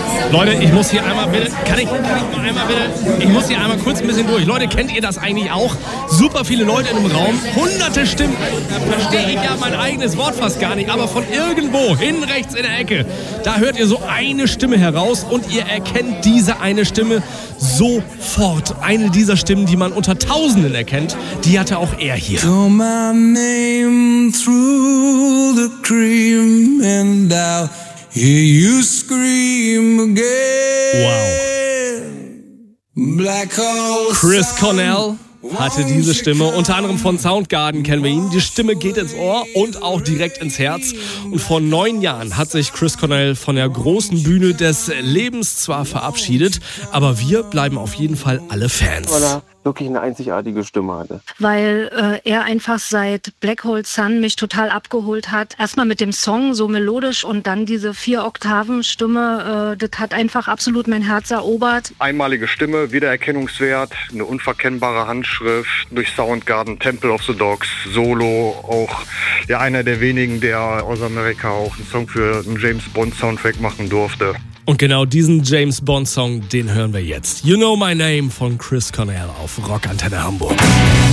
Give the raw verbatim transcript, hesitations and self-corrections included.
Leute, ich muss hier einmal bitte, kann ich, kann ich noch einmal bitte, ich muss hier einmal kurz ein bisschen durch. Leute, kennt ihr das eigentlich auch? Super viele Leute in einem Raum, hunderte Stimmen. Da verstehe ich ja mein eigenes Wort fast gar nicht, aber von irgendwo, hinten rechts in der Ecke, da hört ihr so eine Stimme heraus und ihr erkennt diese eine Stimme sofort. Eine dieser Stimmen, die man unter Tausenden erkennt, die hatte auch er hier. Call my name through the cream and I'll hear you scream again. Wow. Black Hole Chris Cornell hatte diese Stimme, unter anderem von Soundgarden kennen wir ihn. Die Stimme geht ins Ohr und auch direkt ins Herz. Und vor neun Jahren hat sich Chris Cornell von der großen Bühne des Lebens zwar verabschiedet, aber wir bleiben auf jeden Fall alle Fans. Weil er wirklich eine einzigartige Stimme hatte. Weil äh, er einfach seit Black Hole Sun mich total abgeholt hat. Erstmal mit dem Song, so melodisch, und dann diese vier Oktaven Stimme, äh, das hat einfach absolut mein Herz erobert. Einmalige Stimme, Wiedererkennungswert, eine unverkennbare Handschrift, durch Soundgarden, Temple of the Dogs, Solo, auch ja, einer der wenigen, der aus Amerika auch einen Song für einen James Bond Soundtrack machen durfte. Und genau diesen James Bond Song, den hören wir jetzt. You Know My Name von Chris Cornell auf Rockantenne Hamburg.